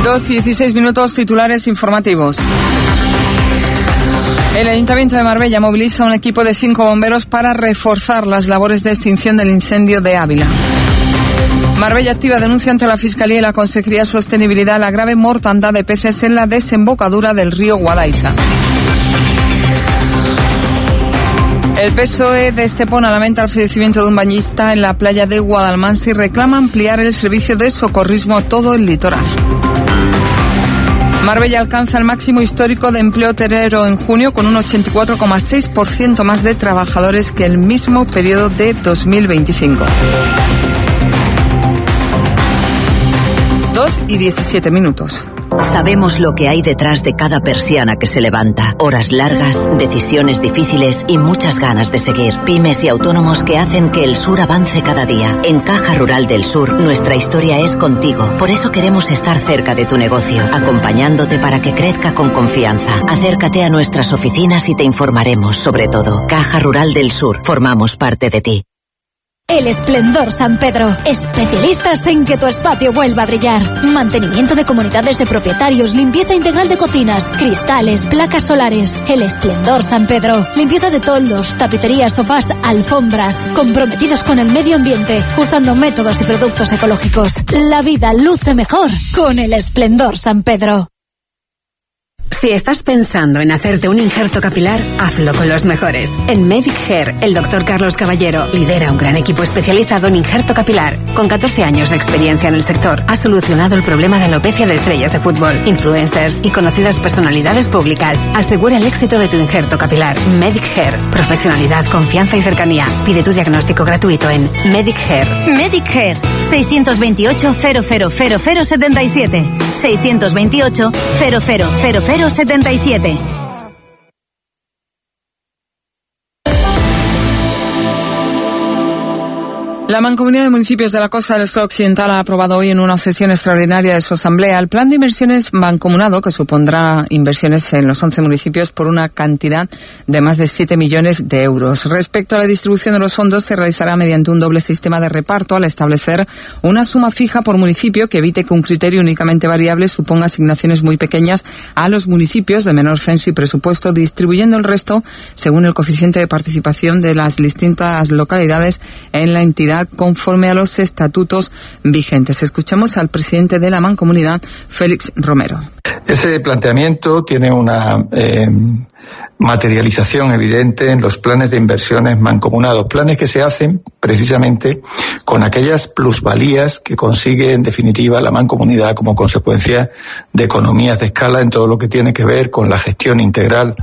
2:16, titulares informativos. El Ayuntamiento de Marbella moviliza un equipo de 5 bomberos para reforzar las labores de extinción del incendio de Ávila. Marbella activa denuncia ante la Fiscalía y la Consejería de Sostenibilidad la grave mortandad de peces en la desembocadura del río Guadaiza. El PSOE de Estepona lamenta el fallecimiento de un bañista en la playa de Guadalmansa y reclama ampliar el servicio de socorrismo a todo el litoral. Marbella alcanza el máximo histórico de empleo hotelero en junio con un 84,6% más de trabajadores que el mismo periodo de 2025. 2:17. Sabemos lo que hay detrás de cada persiana que se levanta. Horas largas, decisiones difíciles y muchas ganas de seguir. Pymes y autónomos que hacen que el sur avance cada día. En Caja Rural del Sur, nuestra historia es contigo. Por eso queremos estar cerca de tu negocio, acompañándote para que crezca con confianza. Acércate a nuestras oficinas y te informaremos sobre todo. Caja Rural del Sur, formamos parte de ti. El Esplendor San Pedro. Especialistas en que tu espacio vuelva a brillar. Mantenimiento de comunidades de propietarios, limpieza integral de cocinas, cristales, placas solares. El Esplendor San Pedro. Limpieza de toldos, tapicerías, sofás, alfombras. Comprometidos con el medio ambiente, usando métodos y productos ecológicos. La vida luce mejor con el Esplendor San Pedro. Si estás pensando en hacerte un injerto capilar, hazlo con los mejores. En Medic Hair, el Dr. Carlos Caballero lidera un gran equipo especializado en injerto capilar. Con 14 años de experiencia en el sector, ha solucionado el problema de alopecia de estrellas de fútbol, influencers y conocidas personalidades públicas. Asegura el éxito de tu injerto capilar. Medic Hair. Profesionalidad, confianza y cercanía. Pide tu diagnóstico gratuito en Medic Hair. Medic Hair. 628 000077. 628 000077. La Mancomunidad de Municipios de la Costa del Sol Occidental ha aprobado hoy en una sesión extraordinaria de su asamblea el plan de inversiones mancomunado que supondrá inversiones en los 11 municipios por una cantidad de más de 7 millones de euros. Respecto a la distribución de los fondos, se realizará mediante un doble sistema de reparto al establecer una suma fija por municipio que evite que un criterio únicamente variable suponga asignaciones muy pequeñas a los municipios de menor censo y presupuesto, distribuyendo el resto según el coeficiente de participación de las distintas localidades en la entidad conforme a los estatutos vigentes. Escuchamos al presidente de la Mancomunidad, Félix Romero. Ese planteamiento tiene una materialización evidente en los planes de inversiones mancomunados, planes que se hacen precisamente con aquellas plusvalías que consigue en definitiva la mancomunidad como consecuencia de economías de escala en todo lo que tiene que ver con la gestión integral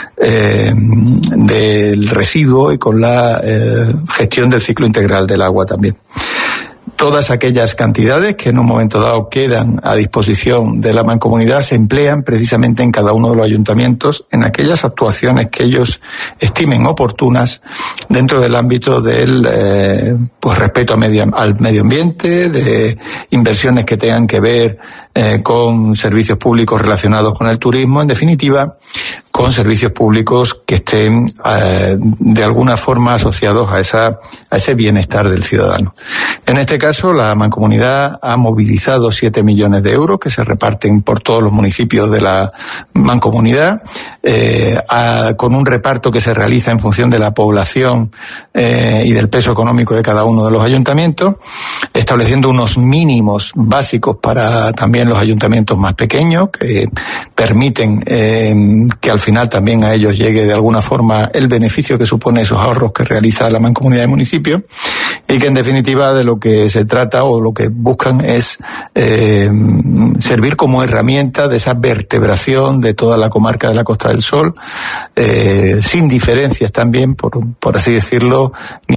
del residuo y con la gestión del ciclo integral del agua también. Todas aquellas cantidades que en un momento dado quedan a disposición de la mancomunidad se emplean precisamente en cada uno de los ayuntamientos en aquellas actuaciones que ellos estimen oportunas dentro del ámbito del respeto al medio ambiente, de inversiones que tengan que ver con servicios públicos relacionados con el turismo, en definitiva, con servicios públicos que estén de alguna forma asociados a ese bienestar del ciudadano. En este caso, la Mancomunidad ha movilizado 7 millones de euros que se reparten por todos los municipios de la Mancomunidad, con un reparto que se realiza en función de la población y del peso económico de cada uno de los ayuntamientos, estableciendo unos mínimos básicos para también los ayuntamientos más pequeños que permiten que al final también a ellos llegue de alguna forma el beneficio que supone esos ahorros que realiza la Mancomunidad de Municipios y que en definitiva de lo que se trata o lo que buscan es servir como herramienta de esa vertebración de toda la comarca de la Costa del Sol, sin diferencias también, por así decirlo.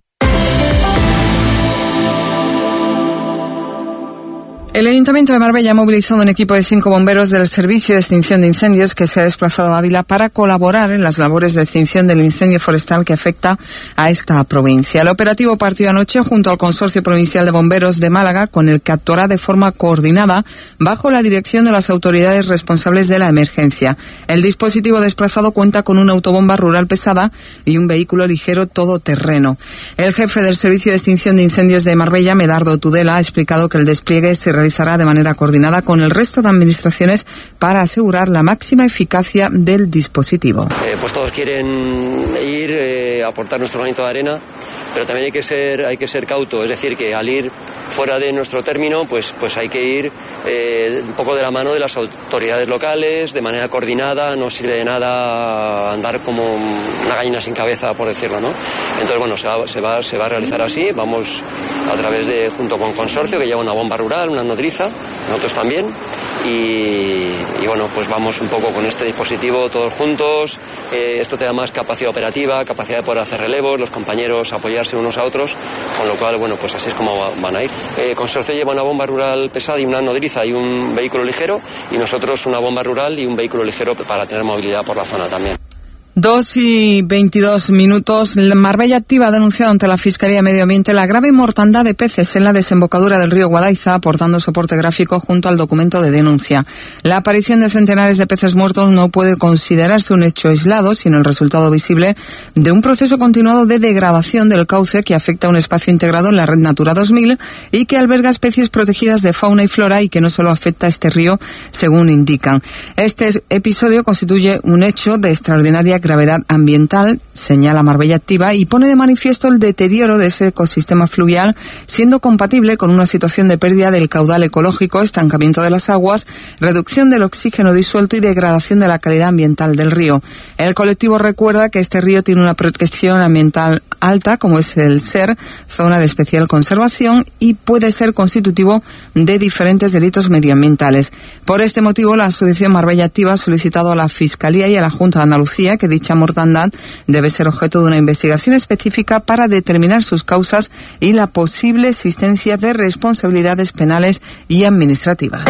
El Ayuntamiento de Marbella ha movilizado un equipo de 5 bomberos del Servicio de Extinción de Incendios que se ha desplazado a Ávila para colaborar en las labores de extinción del incendio forestal que afecta a esta provincia. El operativo partió anoche junto al Consorcio Provincial de Bomberos de Málaga, con el que actuará de forma coordinada bajo la dirección de las autoridades responsables de la emergencia. El dispositivo desplazado cuenta con una autobomba rural pesada y un vehículo ligero todoterreno. El jefe del Servicio de Extinción de Incendios de Marbella, Medardo Tudela, ha explicado que el despliegue se realizará de manera coordinada con el resto de administraciones para asegurar la máxima eficacia del dispositivo. Pues todos quieren ir, aportar nuestro granito de arena, pero también hay que ser cauto, es decir, que al ir fuera de nuestro término, pues hay que ir un poco de la mano de las autoridades locales, de manera coordinada. No sirve de nada andar como una gallina sin cabeza, por decirlo, ¿no? Entonces, bueno, se va a realizar así. Vamos a través de, junto con Consorcio, que lleva una bomba rural, una nodriza, nosotros también, y bueno, pues vamos un poco con este dispositivo todos juntos. Esto te da más capacidad operativa, capacidad de poder hacer relevos, los compañeros apoyarse unos a otros, con lo cual, bueno, pues así es como van a ir. Consorcio lleva una bomba rural pesada y una nodriza y un vehículo ligero, y nosotros una bomba rural y un vehículo ligero para tener movilidad por la zona también. 2:22. Marbella Activa ha denunciado ante la Fiscalía de Medio Ambiente la grave mortandad de peces en la desembocadura del río Guadaiza, aportando soporte gráfico junto al documento de denuncia. La aparición de centenares de peces muertos no puede considerarse un hecho aislado, sino el resultado visible de un proceso continuado de degradación del cauce que afecta a un espacio integrado en la Red Natura 2000 y que alberga especies protegidas de fauna y flora, y que no solo afecta a este río, según indican. Este episodio constituye un hecho de extraordinaria gravedad ambiental, señala Marbella Activa, y pone de manifiesto el deterioro de ese ecosistema fluvial, siendo compatible con una situación de pérdida del caudal ecológico, estancamiento de las aguas, reducción del oxígeno disuelto y degradación de la calidad ambiental del río. El colectivo recuerda que este río tiene una protección ambiental alta, como es el SER, zona de especial conservación, y puede ser constitutivo de diferentes delitos medioambientales. Por este motivo, la Asociación Marbella Activa ha solicitado a la Fiscalía y a la Junta de Andalucía que dicha mortandad debe ser objeto de una investigación específica para determinar sus causas y la posible existencia de responsabilidades penales y administrativas.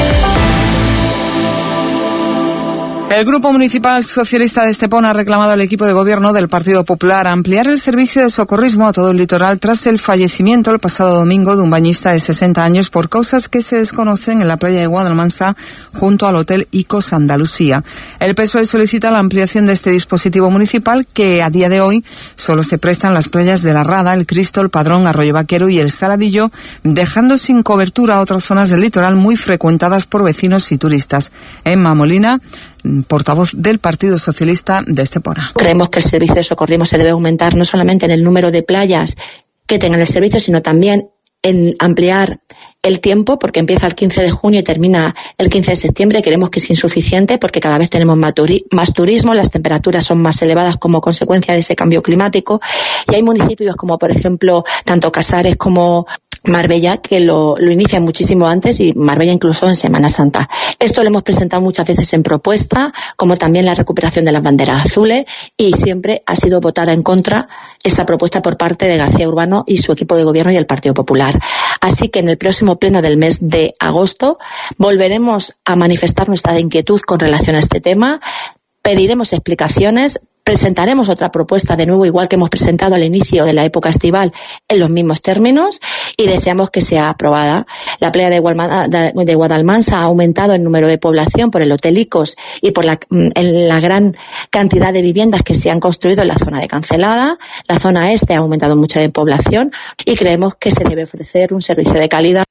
El Grupo Municipal Socialista de Estepona ha reclamado al equipo de gobierno del Partido Popular ampliar el servicio de socorrismo a todo el litoral tras el fallecimiento el pasado domingo de un bañista de 60 años por causas que se desconocen en la playa de Guadalmansa junto al Hotel Icos Andalucía. El PSOE solicita la ampliación de este dispositivo municipal, que a día de hoy solo se presta en las playas de La Rada, El Cristo, El Padrón, Arroyo Vaquero y El Saladillo, dejando sin cobertura a otras zonas del litoral muy frecuentadas por vecinos y turistas. Emma Molina, portavoz del Partido Socialista de Estepona. Creemos que el servicio de socorrismo se debe aumentar no solamente en el número de playas que tengan el servicio, sino también en ampliar el tiempo, porque empieza el 15 de junio y termina el 15 de septiembre. Creemos que es insuficiente porque cada vez tenemos más turismo, las temperaturas son más elevadas como consecuencia de ese cambio climático, y hay municipios como, por ejemplo, tanto Casares como Marbella, que lo inician muchísimo antes, y Marbella incluso en Semana Santa. Esto lo hemos presentado muchas veces en propuesta, como también la recuperación de las banderas azules, y siempre ha sido votada en contra esa propuesta por parte de García Urbano y su equipo de gobierno y el Partido Popular. Así que en el próximo pleno del mes de agosto volveremos a manifestar nuestra inquietud con relación a este tema, pediremos explicaciones, presentaremos otra propuesta de nuevo, igual que hemos presentado al inicio de la época estival, en los mismos términos, y deseamos que sea aprobada. La playa de Guadalmansa ha aumentado el número de población por el Hotel Icos y por la gran cantidad de viviendas que se han construido en la zona de Cancelada. La zona este ha aumentado mucho de población, y creemos que se debe ofrecer un servicio de calidad.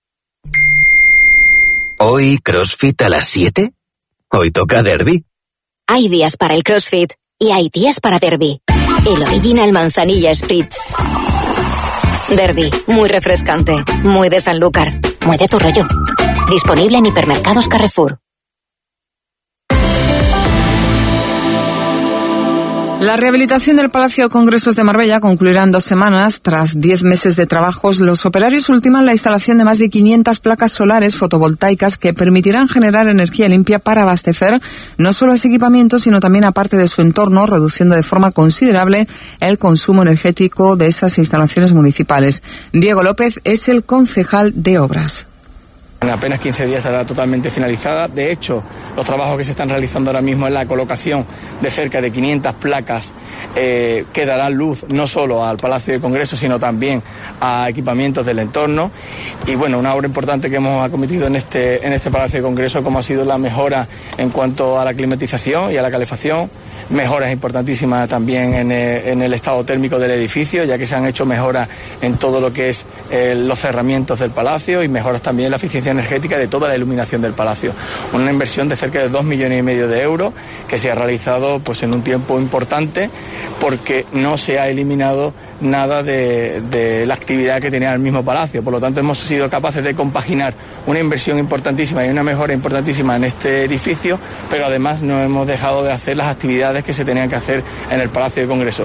¿Hoy CrossFit a las 7? Hoy toca derbi. Hay días para el CrossFit y hay días para derbi. El Original Manzanilla Spritz. Derbi, muy refrescante, muy de Sanlúcar, muy de tu rollo. Disponible en hipermercados Carrefour. La rehabilitación del Palacio de Congresos de Marbella concluirá en 2 semanas. Tras 10 meses de trabajos, los operarios ultiman la instalación de más de 500 placas solares fotovoltaicas que permitirán generar energía limpia para abastecer no solo a ese equipamiento, sino también a parte de su entorno, reduciendo de forma considerable el consumo energético de esas instalaciones municipales. Diego López es el concejal de Obras. En apenas 15 días estará totalmente finalizada. De hecho, los trabajos que se están realizando ahora mismo es la colocación de cerca de 500 placas que darán luz no solo al Palacio de Congresos, sino también a equipamientos del entorno. Y bueno, una obra importante que hemos acometido en este Palacio de Congresos, como ha sido la mejora en cuanto a la climatización y a la calefacción, mejoras importantísimas también en el estado térmico del edificio, ya que se han hecho mejoras en todo lo que es los cerramientos del palacio y mejoras también en la eficiencia energética de toda la iluminación del palacio. Una inversión de cerca de 2,5 millones de euros que se ha realizado pues en un tiempo importante, porque no se ha eliminado nada de la actividad que tenía el mismo palacio. Por lo tanto, hemos sido capaces de compaginar una inversión importantísima y una mejora importantísima en este edificio, pero además no hemos dejado de hacer las actividades que se tenían que hacer en el Palacio de Congreso.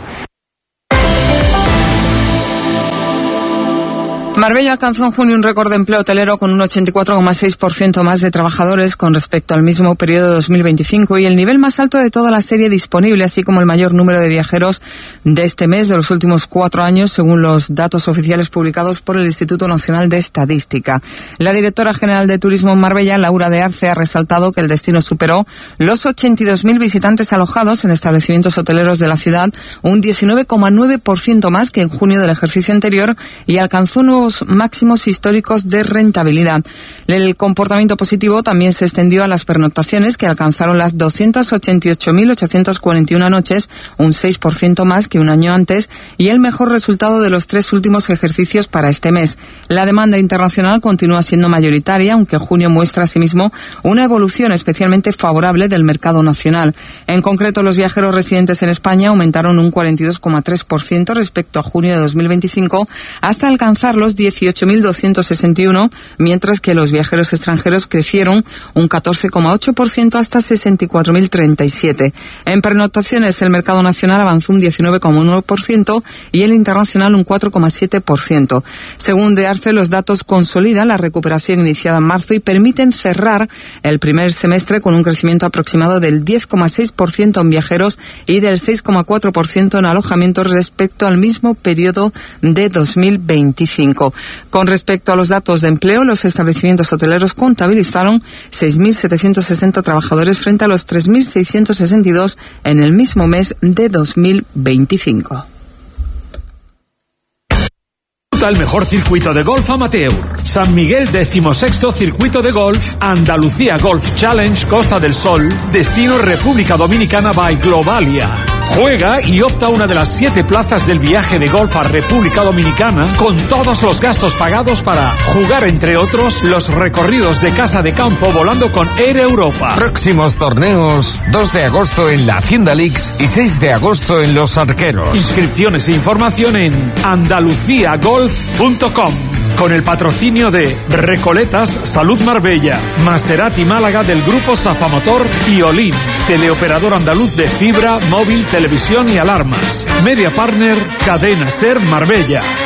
Marbella alcanzó en junio un récord de empleo hotelero con un 84,6% más de trabajadores con respecto al mismo periodo de 2025 y el nivel más alto de toda la serie disponible, así como el mayor número de viajeros de este mes de los últimos 4 años, según los datos oficiales publicados por el Instituto Nacional de Estadística. La directora general de Turismo en Marbella, Laura de Arce, ha resaltado que el destino superó los 82.000 visitantes alojados en establecimientos hoteleros de la ciudad, un 19,9% más que en junio del ejercicio anterior, y alcanzó nuevos máximos históricos de rentabilidad. El comportamiento positivo también se extendió a las pernoctaciones, que alcanzaron las 288.841 noches, un 6% más que un año antes, y el mejor resultado de los 3 últimos ejercicios para este mes. La demanda internacional continúa siendo mayoritaria, aunque junio muestra asimismo una evolución especialmente favorable del mercado nacional. En concreto, los viajeros residentes en España aumentaron un 42,3% respecto a junio de 2025, hasta alcanzar los 18.261, mientras que los viajeros extranjeros crecieron un 14,8% hasta 64.037. En pernoctaciones, el mercado nacional avanzó un 19,1% y el internacional un 4,7%. Según de Arce, los datos consolidan la recuperación iniciada en marzo y permiten cerrar el primer semestre con un crecimiento aproximado del 10,6% en viajeros y del 6,4% en alojamientos respecto al mismo periodo de 2025. Con respecto a los datos de empleo, los establecimientos hoteleros contabilizaron 6.760 trabajadores frente a los 3.662 en el mismo mes de 2025. El mejor circuito de golf amateur. San Miguel 16º Circuito de Golf, Andalucía Golf Challenge Costa del Sol, destino República Dominicana by Globalia. Juega y opta a una de las 7 plazas del viaje de golf a República Dominicana, con todos los gastos pagados para jugar, entre otros, los recorridos de casa de campo volando con Air Europa. Próximos torneos: 2 de agosto en la Hacienda Leaks y 6 de agosto en Los Arqueros. Inscripciones e información en andaluciagolf.com. Con el patrocinio de Recoletas Salud Marbella, Maserati Málaga del Grupo Safamotor y Olin, teleoperador andaluz de fibra, móvil, televisión y alarmas. Media Partner, Cadena Ser Marbella.